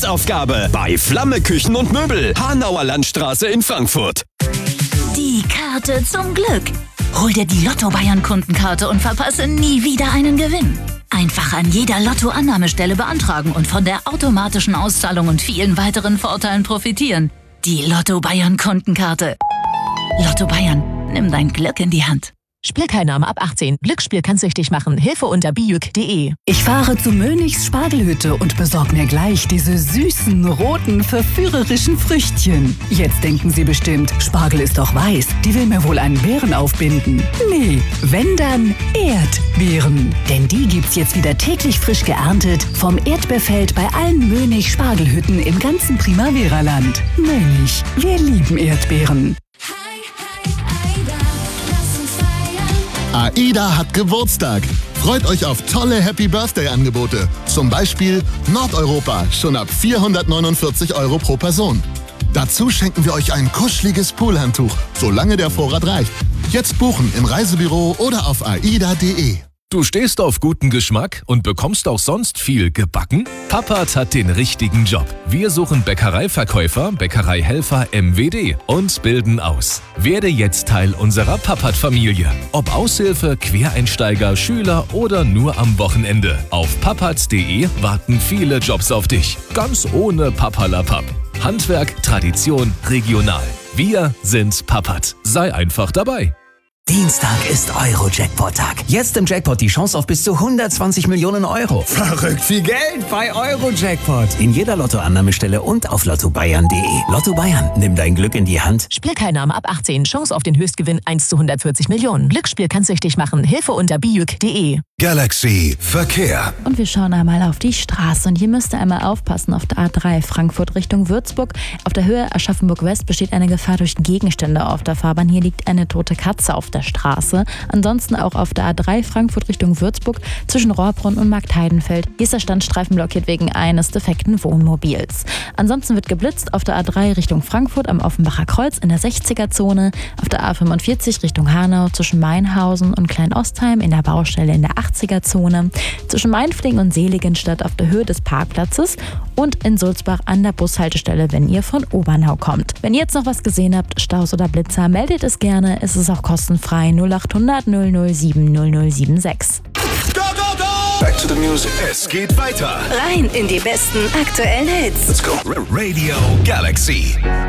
Monatsaufgabe bei Flamme Küchen und Möbel, Hanauer Landstraße in Frankfurt. Die Karte zum Glück. Hol dir die Lotto Bayern Kundenkarte und verpasse nie wieder einen Gewinn. Einfach an jeder Lotto-Annahmestelle beantragen und von der automatischen Auszahlung und vielen weiteren Vorteilen profitieren. Die Lotto Bayern Kundenkarte. Lotto Bayern, nimm dein Glück in die Hand. Spielteilnahme ab 18. Glücksspiel kann süchtig machen. Hilfe unter bijuk.de. Ich fahre zu Mönichs Spargelhütte und besorge mir gleich diese süßen, roten, verführerischen Früchtchen. Jetzt denken Sie bestimmt, Spargel ist doch weiß. Die will mir wohl einen Beeren aufbinden. Nee, wenn dann Erdbeeren. Denn die gibt's jetzt wieder täglich frisch geerntet vom Erdbeerfeld bei allen Mönig Spargelhütten im ganzen Primavera-Land. Mönig, wir lieben Erdbeeren. AIDA hat Geburtstag. Freut euch auf tolle Happy-Birthday-Angebote. Zum Beispiel Nordeuropa, schon ab 449 € pro Person. Dazu schenken wir euch ein kuscheliges Poolhandtuch, solange der Vorrat reicht. Jetzt buchen im Reisebüro oder auf aida.de. Du stehst auf guten Geschmack und bekommst auch sonst viel gebacken? Pappat hat den richtigen Job. Wir suchen Bäckereiverkäufer, Bäckereihelfer MWD und bilden aus. Werde jetzt Teil unserer Pappat-Familie. Ob Aushilfe, Quereinsteiger, Schüler oder nur am Wochenende. Auf pappat.de warten viele Jobs auf dich. Ganz ohne Papperlapapp. Handwerk, Tradition, regional. Wir sind Pappat. Sei einfach dabei. Dienstag ist Euro-Jackpot-Tag. Jetzt im Jackpot die Chance auf bis zu 120 Millionen €. Verrückt viel Geld bei Euro-Jackpot. In jeder Lottoannahmestelle und auf lottobayern.de. Lotto Bayern, nimm dein Glück in die Hand. Spielteilnahme ab 18. Chance auf den Höchstgewinn 1 zu 140 Millionen. Glücksspiel kann süchtig machen. Hilfe unter bijuk.de. Galaxy Verkehr. Und wir schauen einmal auf die Straße. Und hier müsst ihr einmal aufpassen auf der A3 Frankfurt Richtung Würzburg. Auf der Höhe Aschaffenburg West besteht eine Gefahr durch Gegenstände auf der Fahrbahn. Hier liegt eine tote Katze auf der Straße. Ansonsten auch auf der A3 Frankfurt Richtung Würzburg zwischen Rohrbrunn und Marktheidenfeld. Hier ist der Standstreifen blockiert wegen eines defekten Wohnmobils. Ansonsten wird geblitzt auf der A3 Richtung Frankfurt am Offenbacher Kreuz in der 60er-Zone. Auf der A45 Richtung Hanau zwischen Mainhausen und Kleinostheim in der Baustelle in der 80er-Zone. Zwischen Mainflingen und Seligenstadt auf der Höhe des Parkplatzes und in Sulzbach an der Bushaltestelle, wenn ihr von Obernau kommt. Wenn ihr jetzt noch was gesehen habt, Staus oder Blitzer, meldet es gerne. Es ist auch kostenfrei. 0800 007 0076. Go, go, go! Back to the music. Es geht weiter. Rein in die besten aktuellen Hits. Let's go. Radio Galaxy.